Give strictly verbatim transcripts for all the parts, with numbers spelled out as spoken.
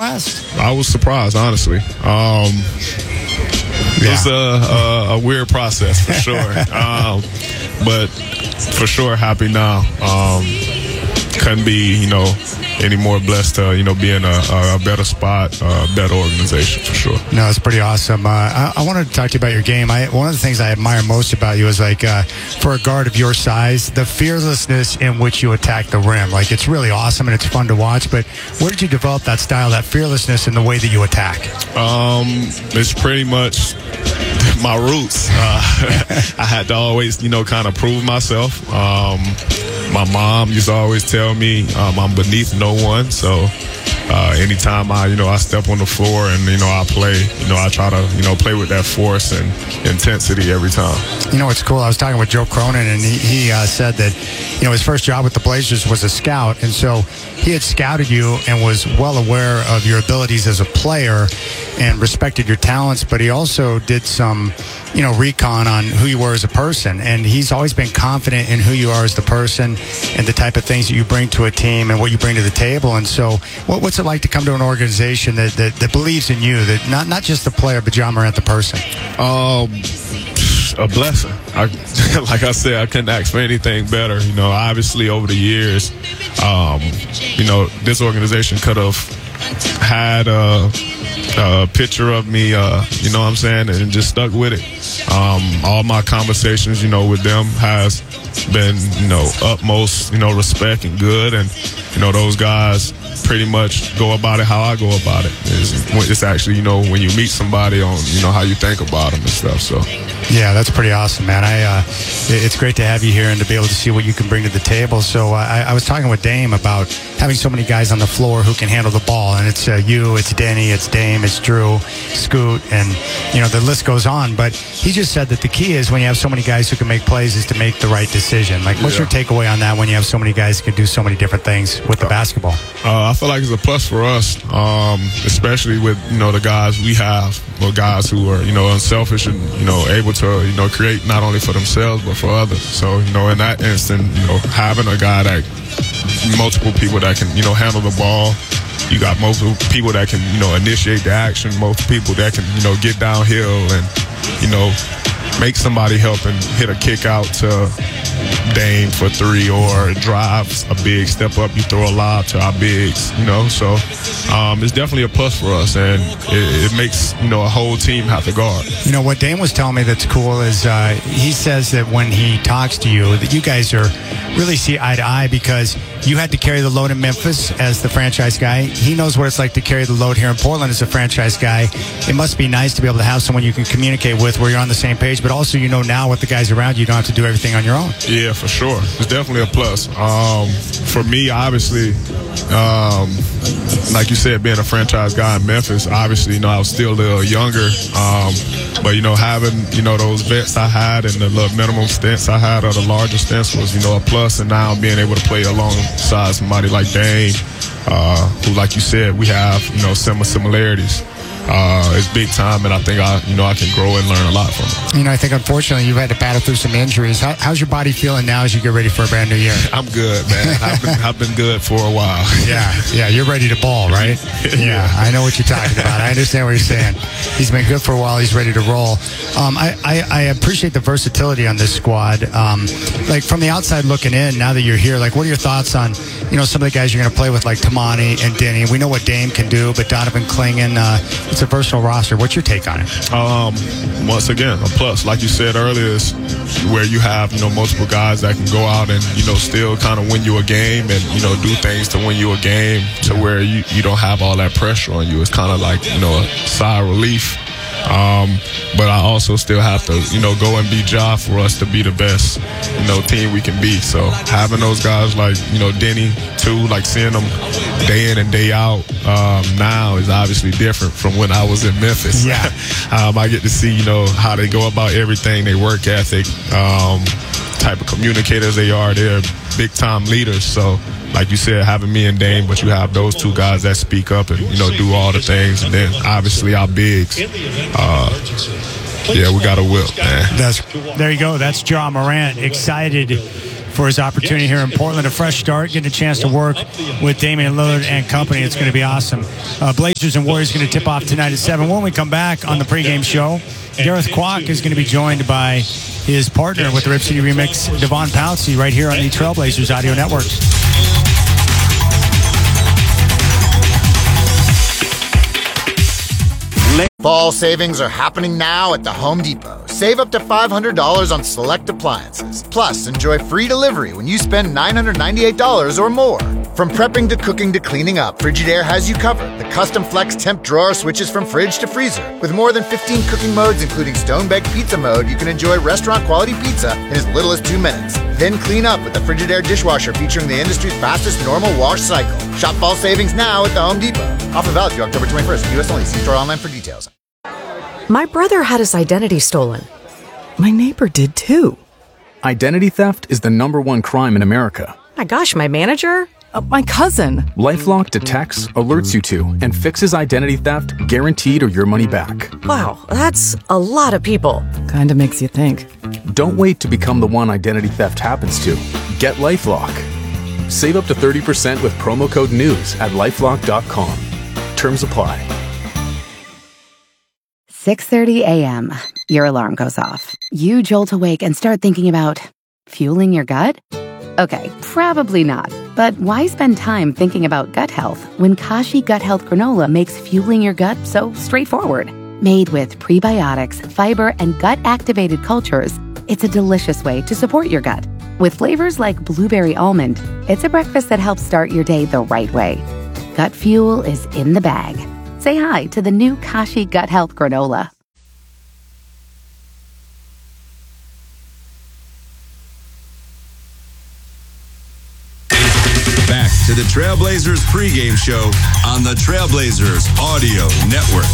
surprised? I was surprised, honestly. Um, Yeah. It's a, a, a weird process for sure, um, but for sure happy now. Um, couldn't be, you know, any more blessed to, you know, be in a, a better spot, a better organization for sure. No, it's pretty awesome. Uh, I, I wanted to talk to you about your game. I, one of the things I admire most about you is like uh, for a guard of your size, the fearlessness in which you attack the rim. Like it's really awesome and it's fun to watch. But where did you develop that style, that fearlessness in the way that you attack? Um, it's pretty much my roots. Uh, I had to always, you know, kind of prove myself. Um, my mom used to always tell me um, I'm beneath no one. So uh, anytime I, you know, I step on the floor and, you know, I play, you know, I try to, you know, play with that force and intensity every time. You know, it's cool. I was talking with Joe Cronin, and he, he uh, said that, you know, his first job with the Blazers was a scout. And so he had scouted you and was well aware of your abilities as a player and respected your talents, but he also did some, you know, recon on who you were as a person. And he's always been confident in who you are as the person and the type of things that you bring to a team and what you bring to the table. And so what, what's it like to come to an organization that, that, that believes in you, that not, not just the player, but Ja Morant, the person? Um, a blessing. I, like I said, I couldn't ask for anything better. You know, obviously over the years, um, you know, this organization could have had a, a picture of me, uh, you know what I'm saying, and just stuck with it. Um, all my conversations, you know, with them has been, you know, utmost, you know, respect and good. And, you know, those guys pretty much go about it how I go about it. It's, it's actually, you know, when you meet somebody on, you know, how you think about them and stuff. So, yeah, that's pretty awesome, man. I uh, it's great to have you here and to be able to see what you can bring to the table. So uh, I, I was talking with Dame about having so many guys on the floor who can handle the ball, and it's uh, you, it's Denny, it's Dame, it's Drew, Scoot, and you know the list goes on. But he just said that the key is when you have so many guys who can make plays is to make the right decision. Like, what's yeah. your takeaway on that when you have so many guys who can do so many different things with the basketball? Uh, I feel like it's a plus for us, um, especially with, you know, the guys we have, or guys who are, you know, unselfish and, you know, able to, you know, create not only for themselves but for others. So, you know, in that instant, you know, having a guy that, multiple people that can, you know, handle the ball. You got multiple people that can, you know, initiate the action, multiple people that can, you know, get downhill and, you know, make somebody help and hit a kick out to Dame for three, or drive a big step up, you throw a lob to our bigs, you know. So um, it's definitely a plus for us, and it, it makes, you know, a whole team have to guard. You know, what Dame was telling me that's cool is uh, he says that when he talks to you, that you guys are really see eye to eye because you had to carry the load in Memphis as the franchise guy. He knows what it's like to carry the load here in Portland as a franchise guy. It must be nice to be able to have someone you can communicate with where you're on the same page, but also you know now with the guys around you, you don't have to do everything on your own. Yeah, for sure. It's definitely a plus. Um, for me, obviously, um, like you said, being a franchise guy in Memphis, obviously, you know, I was still a little younger. Um, but, you know, having, you know, those vets I had and the little minimum stints I had or the larger stints was, you know, a plus. And now being able to play alongside somebody like Dame, uh, who, like you said, we have, you know, similar similarities. Uh, it's big time, and I think I, you know, I can grow and learn a lot from it. You know, I think unfortunately you've had to battle through some injuries. How, how's your body feeling now as you get ready for a brand new year? I'm good, man. I've been, I've been good for a while. Yeah, yeah, you're ready to ball, right? Yeah, yeah, I know what you're talking about. I understand what you're saying. He's been good for a while. He's ready to roll. Um, I, I, I appreciate the versatility on this squad. Um, like from the outside looking in, now that you're here, like what are your thoughts on, you know, some of the guys you're going to play with, like Tamani and Denny? We know what Dame can do, but Donovan Clingan, uh, it's a versatile roster. What's your take on it? Um, once again, a plus. Like you said earlier, is where you have, you know, multiple guys that can go out and, you know, still kind of win you a game and, you know, do things to win you a game to where you, you don't have all that pressure on you. It's kind of like, you know, a sigh of relief. Um, but I also still have to, you know, go and be Ja for us to be the best, you know, team we can be. So having those guys like, you know, Denny too, like seeing them day in and day out um, now is obviously different from when I was in Memphis. Yeah. um, I get to see, you know, how they go about everything, their work ethic, um, type of communicators they are. They're big time leaders. So like you said, having me and Dame, but you have those two guys that speak up and, you know, do all the things. And then obviously our bigs. Uh, yeah, we got a whip, man. That's, there you go. That's Ja Morant. Excited for his opportunity here in Portland. A fresh start, getting a chance to work with Damian Lillard and company. It's going to be awesome. Uh, Blazers and Warriors going to tip off tonight at seven. When we come back on the pregame show, Gareth Kwok is going to be joined by his partner with the Rip City Remix, Devon Pouncey, right here on the Trailblazers Audio Network. Fall savings are happening now at the Home Depot. Save up to five hundred dollars on select appliances. Plus, enjoy free delivery when you spend nine hundred ninety-eight dollars or more. From prepping to cooking to cleaning up, Frigidaire has you covered. The custom flex temp drawer switches from fridge to freezer. With more than fifteen cooking modes, including stone-baked pizza mode, you can enjoy restaurant-quality pizza in as little as two minutes. Then clean up with the Frigidaire dishwasher featuring the industry's fastest normal wash cycle. Shop fall savings now at the Home Depot. Offer valid through October twenty-first. U S only. See store online for details. My brother had his identity stolen. My neighbor did too. Identity theft is the number one crime in America. My gosh, my manager? Uh, my cousin. LifeLock detects, alerts you to, and fixes identity theft guaranteed or your money back. Wow, that's a lot of people. Kinda makes you think. Don't wait to become the one identity theft happens to. Get LifeLock. Save up to thirty percent with promo code NEWS at lifelock dot com. Terms apply. six thirty a.m. Your alarm goes off. You jolt awake and start thinking about fueling your gut? Okay, probably not. But why spend time thinking about gut health when Kashi Gut Health Granola makes fueling your gut so straightforward? Made with prebiotics, fiber, and gut-activated cultures, it's a delicious way to support your gut. With flavors like blueberry almond, it's a breakfast that helps start your day the right way. Gut fuel is in the bag. Say hi to the new Kashi Gut Health Granola. Back to the Trailblazers pregame show on the Trailblazers Audio Network.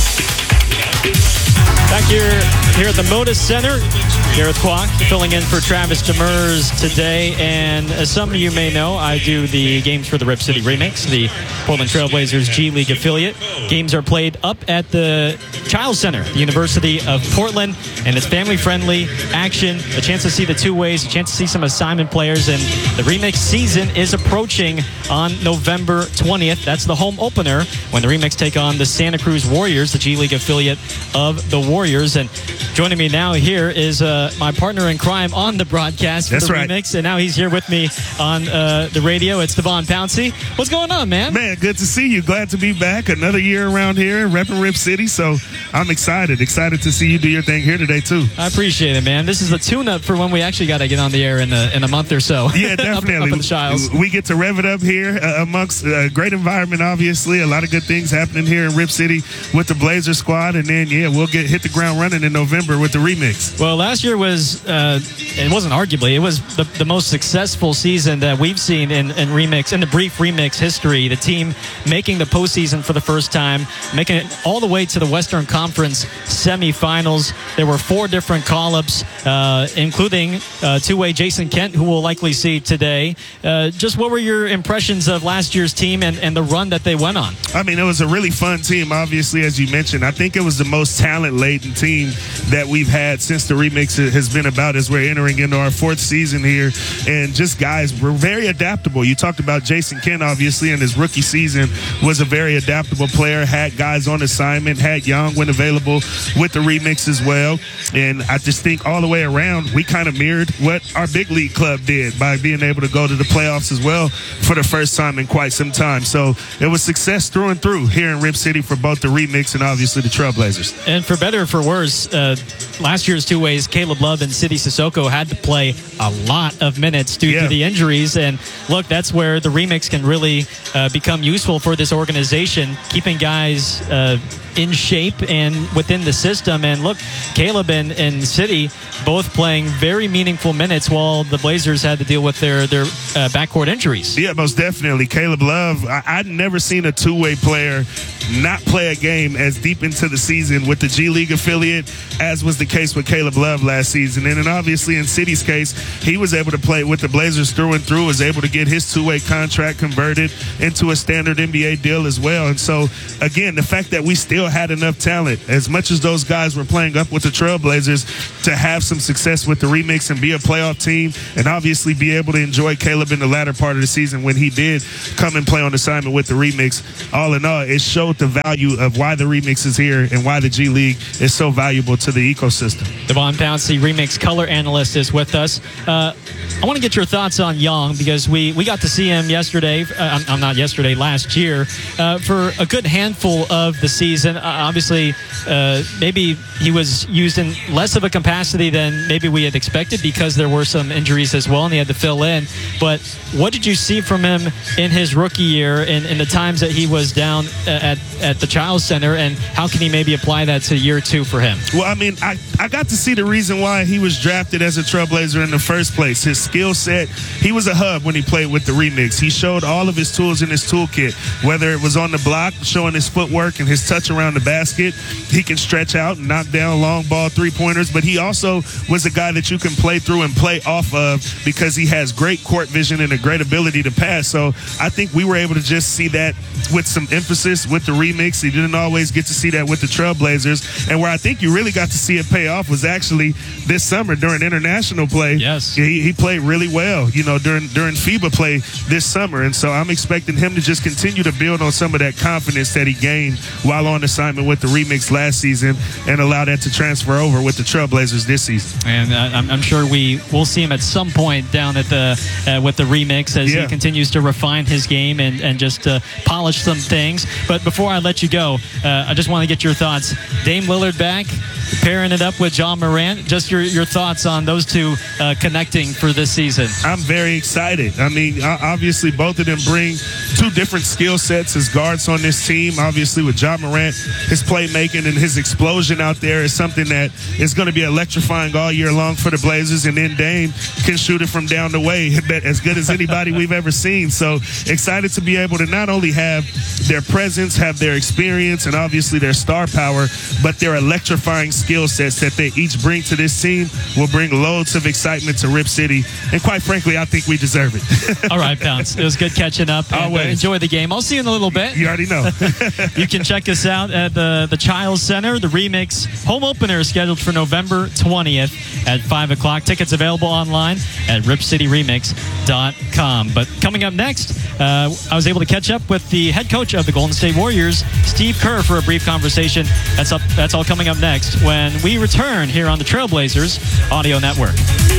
Back here, here at the Moda Center, Gareth Kwok filling in for Travis Demers today. And as some of you may know, I do the games for the Rip City Remix, the Portland Trailblazers G League affiliate. Games are played up at the Chiles Center, the University of Portland, and it's family-friendly action, a chance to see the two ways, a chance to see some assignment players, and the Remix season is approaching on November twentieth. That's the home opener when the Remix take on the Santa Cruz Warriors, the G League affiliate of the Warriors. And joining me now here is uh, my partner in crime on the broadcast for That's the right. Remix, and now he's here with me on uh, the radio. It's Devon Pouncey. What's going on, man? Man, good to see you. Glad to be back. Another year around here, repping Rip City. So I'm excited. Excited to see you do your thing here today, too. I appreciate it, man. This is the tune-up for when we actually got to get on the air in a, in a month or so. Yeah, definitely. up, up in the Chiles. We get to rev it up here uh, amongst a great environment, obviously. A lot of good things happening here in Rip City with the Blazer squad. And then, yeah, we'll get hit the ground running in November with the Remix. Well, last year was, uh, it wasn't arguably, it was the, the most successful season that we've seen in, in Remix, in the brief Remix history. The team making the postseason for the first time, making it all the way to the Western Conference semifinals. There were four different call-ups, uh, including uh, two-way Jason Kent, who we'll likely see today. Uh, just what were your impressions of last year's team and, and the run that they went on? I mean, it was a really fun team, obviously, as you mentioned. I think it was the most talent-laden team that we've had since the Remix has been about, as we're entering into our fourth season here. And just guys were very adaptable. You talked about Jason Kent, obviously, in his rookie season was a very adaptable player, had guys on assignment, had Young when available with the Remix as well. And I just think all the way around, we kind of mirrored what our big league club did by being able to go to the playoffs as well for the first time in quite some time. So it was success through and through here in Rip City for both the Remix and obviously the Trailblazers. And for better or for worse, uh, last year's two ways, Caleb Love and Sidy Cissoko had to play a lot of minutes due yeah. to the injuries. And look, that's where the Remix can really uh, become useful for this organization, keeping guys uh, in shape and within the system. And look, Caleb and, and Sidy both playing very meaningful minutes while the Blazers had to deal with their, their uh, backcourt injuries. Yeah, most definitely. Caleb Love, I, I'd never seen a two-way player not play a game as deep into the season with the G League affiliate as was the case with Caleb Love last season. And then obviously in City's case, he was able to play with the Blazers through and through, was able to get his two-way contract converted into a standard N B A deal as well. And so, again, the fact that we still had enough talent, as much as those guys were playing up with the Trailblazers, to have some success with the Remix and be a playoff team, and obviously be able to enjoy Caleb in the latter part of the season when he did come and play on assignment with the Remix. All in all, it showed the value of why the Remix is here and why the G League is so valuable to the ecosystem. Devon Pouncey, Remix color analyst, is with us. Uh, I want to get your thoughts on Young, because we, we got to see him yesterday, uh, I'm, I'm not yesterday, last year, uh, for a good handful of the season. Uh, obviously, uh, maybe he was used in less of a capacity than maybe we had expected because there were some injuries as well and he had to fill in. But what did you see from him in his rookie year and in the times that he was down at, at the Chiles Center, and how can he maybe apply that to year two for him? Well, I mean, I, I got to see the reason why he was drafted as a Trailblazer in the first place. His skill set, he was a hub when he played with the Remix. He showed all of his tools in his toolkit, whether it was on the block, showing his footwork and his touch around the basket. He can stretch out and knock down long ball three-pointers, but he also was a guy that you can play through and play off of because he has great court vision and a great ability to pass. So I think we were able to just see that with some emphasis with the Remix. He didn't always get to see that with the Trailblazers. And where I think you really got to see it pay off was actually this summer during international play. Yes. He, he played really well, you know, during during FIBA play this summer. And so I'm expecting him to just continue to build on some of that confidence that he gained while on assignment with the Remix last season and allow that to transfer over with the Trailblazers this season. And uh, I'm, I'm sure we will see him at some point down at the uh, with the Remix as Yeah. he continues to refine his game and, and just uh, polish some things. But before I let you go, uh, I just want to get your thoughts. Dame Lillard back, pairing it up with John Morant. Just your, your thoughts on those two uh, connecting for this season. I'm very excited. I mean, obviously, both of them bring two different skill sets as guards on this team. Obviously, with John Morant, his playmaking and his explosion out there is something that is going to be electrifying all year long for the Blazers. And then Dame can shoot it from down the way as good as anybody we've ever seen. So excited to be able to not only have their presence, have their experience, and obviously their star power, but their electrifying skill sets that they each bring to this team will bring loads of excitement to Rip City. And quite frankly, I think we deserve it. All right, Pounce. It was good catching up. And, uh, Always. enjoy the game. I'll see you in a little bit. You already know. You can check us out at the, the Chiles Center. The Remix home opener is scheduled for November twentieth at five o'clock. Tickets available online at rip city remix dot com. But coming up next, uh, I was able to catch up with the head coach of the Golden State Warriors, Steve Kerr, for a brief conversation. That's up. That's all coming up next when we return here on the Trailblazers Audio Network.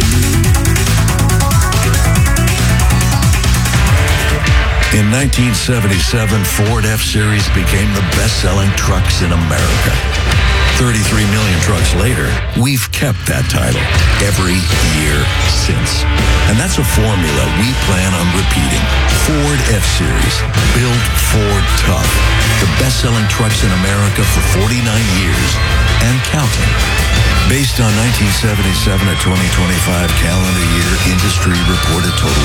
In nineteen seventy-seven, Ford F-Series became the best-selling trucks in America. thirty-three million trucks later, we've kept that title every year since. And that's a formula we plan on repeating. Ford F-Series, built Ford tough. The best-selling trucks in America for forty-nine years and counting. Based on nineteen seventy-seven to twenty twenty-five calendar year industry reported total